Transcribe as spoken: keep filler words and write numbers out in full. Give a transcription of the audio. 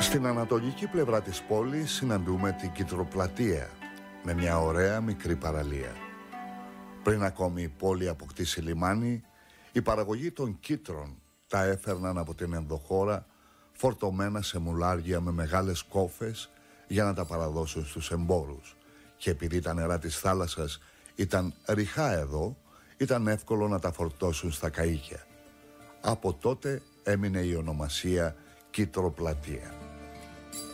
Στην ανατολική πλευρά της πόλης συναντούμε την Κιτροπλατεία με μια ωραία μικρή παραλία. Πριν ακόμη η πόλη αποκτήσει λιμάνι, η παραγωγή των κίτρων τα έφερναν από την ενδοχώρα φορτωμένα σε μουλάρια με μεγάλες κόφες για να τα παραδώσουν στους εμπόρους. Και επειδή τα νερά της θάλασσας ήταν ρηχά εδώ, ήταν εύκολο να τα φορτώσουν στα καΐκια. Από τότε έμεινε η ονομασία Κιτροπλατεία.